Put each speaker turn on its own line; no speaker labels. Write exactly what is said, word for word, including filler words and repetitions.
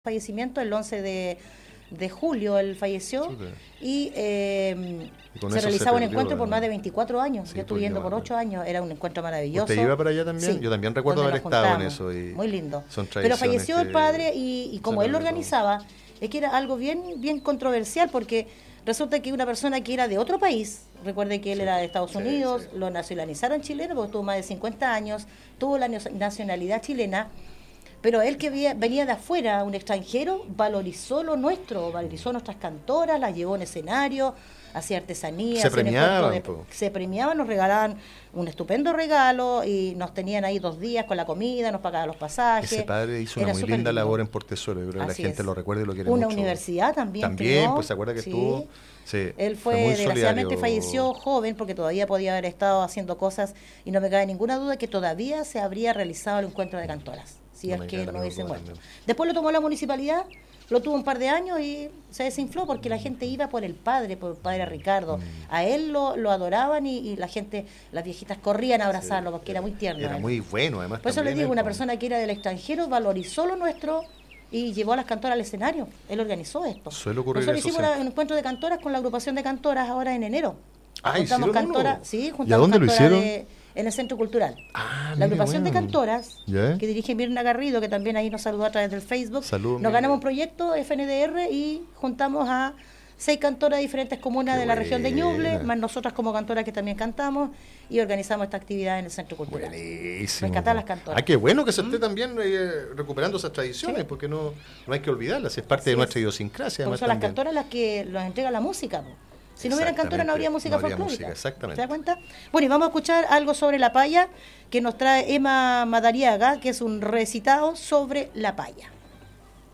fallecimiento el once de, de julio, él falleció. Super. Y, eh, y se realizaba se un encuentro por más de veinticuatro años. Sí, yo estuve yendo por ocho años, era un encuentro maravilloso.
¿Usted iba para allá también?
Sí,
yo también recuerdo haber estado en eso. Y
muy lindo.
Son
Pero falleció
que...
el padre y, y como él lo organizaba, es que era algo bien, bien controversial porque resulta que una persona que era de otro país, recuerde que él sí, era de Estados Unidos, sí, sí. lo nacionalizaron chileno porque tuvo más de cincuenta años, tuvo la nacionalidad chilena. Pero él que venía de afuera, un extranjero, valorizó lo nuestro, valorizó nuestras cantoras, las llevó en escenario, hacía artesanía.
Se premiaban.
De, se premiaban, nos regalaban un estupendo regalo y nos tenían ahí dos días con la comida, nos pagaban los pasajes.
Ese padre hizo una muy linda lindo. labor en Portezuelo, yo creo que la gente es. lo recuerda y lo quiere
una
mucho.
Una universidad también.
También,
¿no?
Pues se acuerda que
sí.
estuvo... Sí,
él fue, fue desgraciadamente falleció joven porque todavía podía haber estado haciendo cosas y no me cabe ninguna duda que todavía se habría realizado el encuentro de cantoras, si no es que no hubiese muerto. Después lo tomó la municipalidad, lo tuvo un par de años y se desinfló porque la gente iba por el padre, por el padre Ricardo. Mm. A él lo, lo adoraban y, y la gente, las viejitas corrían a abrazarlo porque era muy tierno.
Era muy bueno, además.
Por eso les digo, una persona que era del extranjero valorizó lo nuestro y llevó a las cantoras al escenario. Él organizó esto.
Suele ocurrir
Nosotros
eso
hicimos
siempre.
un encuentro de cantoras con la agrupación de cantoras ahora en enero.
Ah,
juntamos cantoras, sí, juntamos
¿Y a dónde lo hicieron?
De, en el Centro Cultural.
Ah,
la agrupación
bueno.
de cantoras,
¿Yeah?
que dirige Mirna Garrido, que también ahí nos saludó a través del Facebook.
Salud,
nos
Mirna.
ganamos un proyecto F N D R y juntamos a seis cantoras de diferentes comunas
Qué
de la
buena.
región de Ñuble, más nosotras como cantoras que también cantamos, y organizamos esta actividad en el Centro Cultural.
Buenísimo.
Rescatar las cantoras.
Ah, qué bueno que se esté ¿Mm? también eh, recuperando esas tradiciones, sí. porque no, no hay que olvidarlas, es parte Así de nuestra es. idiosincrasia.
Porque son las cantoras las que nos entregan la música. Si no hubieran cantoras no habría música
no habría
folclórica.
Música, exactamente.
¿Se da cuenta? Bueno, y vamos a escuchar algo sobre la paya que nos trae Emma Madariaga, que es un recitado sobre la paya.